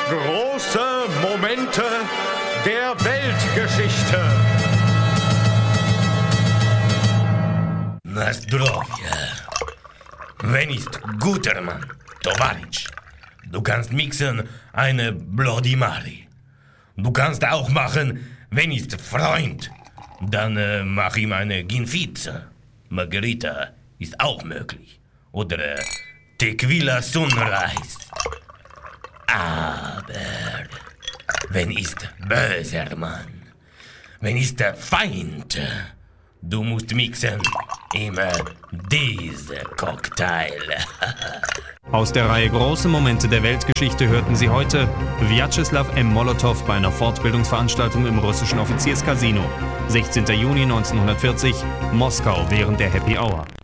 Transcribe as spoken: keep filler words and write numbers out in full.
Große Momente der Weltgeschichte. Na zdrowie. Wenn ist guter Mann, Tovarich. Du kannst mixen eine Bloody Mary. Du kannst auch machen, wenn ist Freund. Dann äh, mach ihm eine Ginfize. Margarita ist auch möglich. Oder äh, Tequila Sunrise. Aber wenn ist böser Mann, wenn ist der Feind, du musst mixen immer diese Cocktail. Aus der Reihe Große Momente der Weltgeschichte hörten Sie heute Vyacheslav M. Molotow bei einer Fortbildungsveranstaltung im russischen Offizierscasino. sechzehnter Juni neunzehnhundertvierzig, Moskau während der Happy Hour.